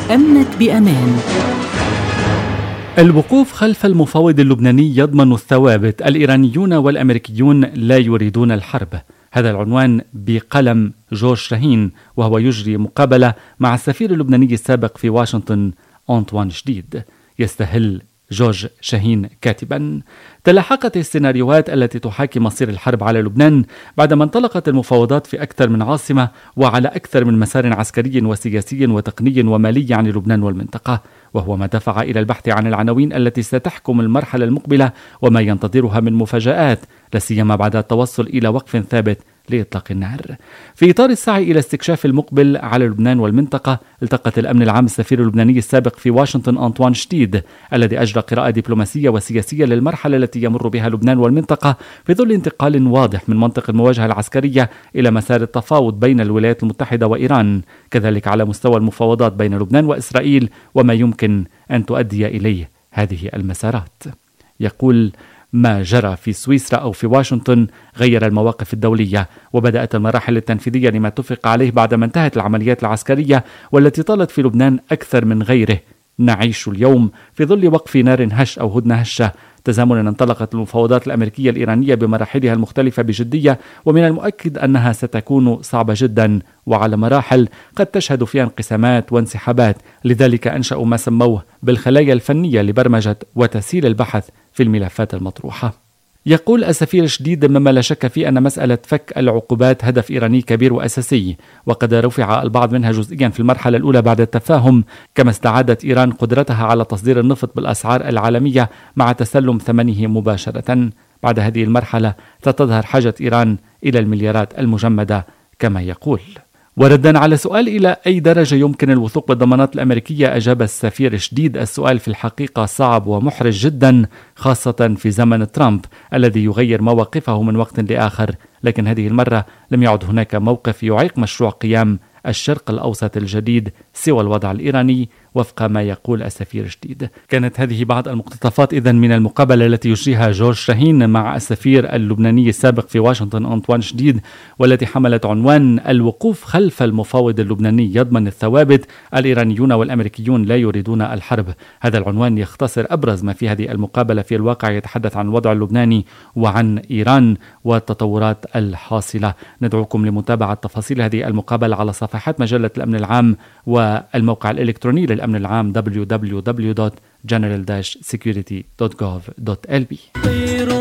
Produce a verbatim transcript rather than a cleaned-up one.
أمنت بأمان. الوقوف خلف المفاوض اللبناني يضمن الثوابت، الإيرانيون والأمريكيون لا يريدون الحرب. هذا العنوان بقلم جورج شاهين، وهو يجري مقابلة مع السفير اللبناني السابق في واشنطن أنطوان شديد. يستهل جورج شاهين كاتبا: تلاحقت السيناريوهات التي تحاكي مصير الحرب على لبنان بعدما انطلقت المفاوضات في أكثر من عاصمة وعلى أكثر من مسار عسكري وسياسي وتقني ومالي عن لبنان والمنطقة، وهو ما دفع إلى البحث عن العناوين التي ستحكم المرحلة المقبلة وما ينتظرها من مفاجآت، لا سيما بعد التوصل إلى وقف ثابت لإطلاق النار. في إطار السعي إلى استكشاف المقبل على لبنان والمنطقة، التقت الأمن العام السفير اللبناني السابق في واشنطن أنطوان شديد، الذي أجرى قراءة دبلوماسية وسياسية للمرحلة التي يمر بها لبنان والمنطقة في ظل انتقال واضح من منطق المواجهة العسكرية إلى مسار التفاوض بين الولايات المتحدة وإيران، كذلك على مستوى المفاوضات بين لبنان وإسرائيل وما يمكن أن تؤدي إليه هذه المسارات. يقول: ما جرى في سويسرا أو في واشنطن غير المواقف الدولية، وبدأت المراحل التنفيذية لما اتفق عليه بعدما انتهت العمليات العسكرية والتي طالت في لبنان أكثر من غيره. نعيش اليوم في ظل وقف نار هش أو هدنة هشة. تزامنا انطلقت المفاوضات الأمريكية الإيرانية بمراحلها المختلفة بجدية، ومن المؤكد أنها ستكون صعبة جدا وعلى مراحل قد تشهد فيها انقسامات وانسحابات. لذلك أنشأوا ما سموه بالخلايا الفنية لبرمجة وتسهيل البحث في الملفات المطروحة. يقول السفير شديد: مما لا شك في أن مسألة فك العقوبات هدف إيراني كبير وأساسي، وقد رفع البعض منها جزئيا في المرحلة الأولى بعد التفاهم، كما استعادت إيران قدرتها على تصدير النفط بالأسعار العالمية مع تسلم ثمنه مباشرة. بعد هذه المرحلة ستظهر حاجة إيران إلى المليارات المجمدة كما يقول. وردا على سؤال إلى أي درجة يمكن الوثوق بالضمانات الأمريكية، أجاب السفير شديد: السؤال في الحقيقة صعب ومحرج جدا، خاصة في زمن ترامب الذي يغير مواقفه من وقت لآخر، لكن هذه المرة لم يعد هناك موقف يعيق مشروع قيام الشرق الأوسط الجديد سوى الوضع الإيراني، وفق ما يقول السفير شديد. كانت هذه بعض المقتطفات إذن من المقابلة التي يجريها جورج شاهين مع السفير اللبناني السابق في واشنطن أنطوان شديد، والتي حملت عنوان: الوقوف خلف المفاوض اللبناني يضمن الثوابت، الإيرانيون والأمريكيون لا يريدون الحرب. هذا العنوان يختصر أبرز ما في هذه المقابلة، في الواقع يتحدث عن الوضع اللبناني وعن إيران والتطورات الحاصلة. ندعوكم لمتابعة تفاصيل هذه المقابلة على صفحات مجلة الأمن العام والموقع الإلكتروني للأمن العام دبليو دبليو دبليو دوت جنرال داش سيكيورتي دوت جوف دوت إل بي.